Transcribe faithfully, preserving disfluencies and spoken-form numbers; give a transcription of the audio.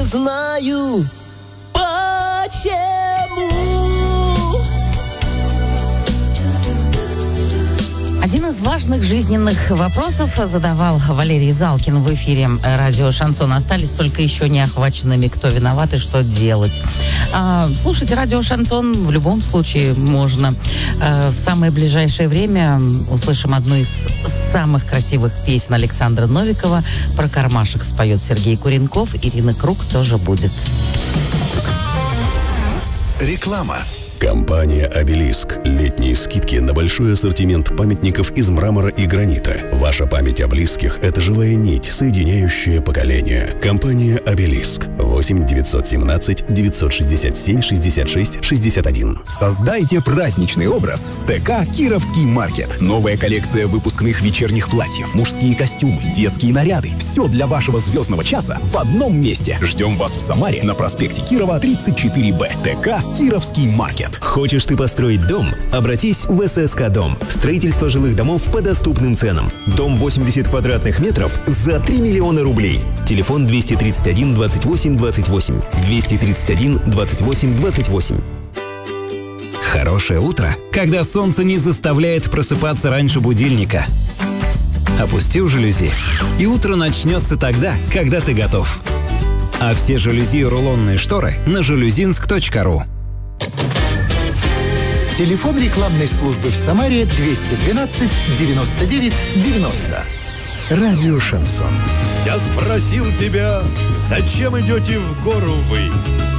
знаю, почему. Один из важных жизненных вопросов задавал Валерий Залкин в эфире радио «Шансон». Остались только еще не охваченными, кто виноват и что делать. А, слушать радио «Шансон» в любом случае можно. А, в самое ближайшее время услышим одну из самых красивых песен Александра Новикова. Про кармашек споет Сергей Куренков. Ирина Круг тоже будет. Реклама. Компания «Обелиск». Летние скидки на большой ассортимент памятников из мрамора и гранита. Ваша память о близких – это живая нить, соединяющая поколения. Компания «Обелиск». восемь девятьсот семнадцать девятьсот шестьдесят семь шестьдесят шесть шестьдесят один. Создайте праздничный образ с ТК «Кировский маркет». Новая коллекция выпускных вечерних платьев, мужские костюмы, детские наряды. Все для вашего звездного часа в одном месте. Ждем вас в Самаре на проспекте Кирова, тридцать четыре Б. ТК «Кировский маркет». Хочешь ты построить дом? Обратись в ССК Дом. Строительство жилых домов по доступным ценам. Дом восемьдесят квадратных метров за три миллиона рублей. Телефон двести тридцать один двадцать восемь двадцать восемь. двести тридцать один двадцать восемь двадцать восемь. Хорошее утро, когда солнце не заставляет просыпаться раньше будильника. Опустил жалюзи, и утро начнется тогда, когда ты готов. А все жалюзи и рулонные шторы на жалюзинск точка ру. Телефон рекламной службы в Самаре двести двенадцать девяносто девять девяносто. Радио «Шансон». Я спросил тебя, зачем идете в гору вы?